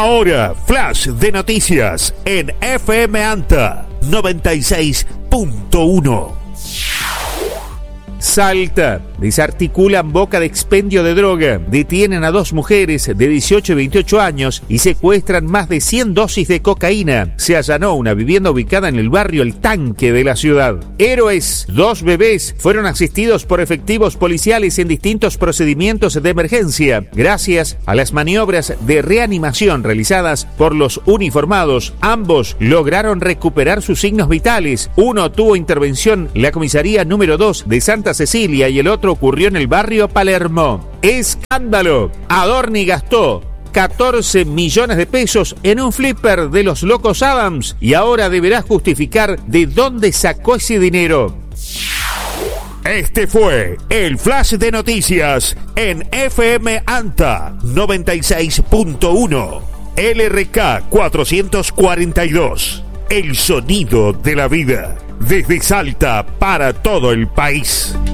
Ahora, flash de noticias en FM Anta 96.1. Salta. Desarticulan boca de expendio de droga. Detienen a 2 mujeres de 18 y 28 años y secuestran más de 100 dosis de cocaína. Se allanó una vivienda ubicada en el barrio El Tanque de la ciudad. Héroes. 2 bebés fueron asistidos por efectivos policiales en distintos procedimientos de emergencia. Gracias a las maniobras de reanimación realizadas por los uniformados, ambos lograron recuperar sus signos vitales. Uno tuvo intervención en la comisaría número 2 de Santa Cecilia y el otro ocurrió en el barrio Palermo. ¡Escándalo! Adorni gastó 14 millones de pesos en un flipper de los Locos Adams y ahora deberá justificar de dónde sacó ese dinero. Este fue el flash de noticias en FM Anta 96.1. LRK 442. El sonido de la vida. Desde Salta para todo el país.